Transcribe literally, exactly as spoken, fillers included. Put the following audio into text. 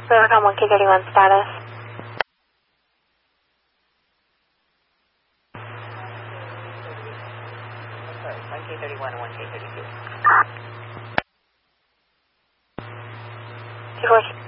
Rivercom one K thirty-one status. Sorry, one K thirty-one and one K thirty-two. two four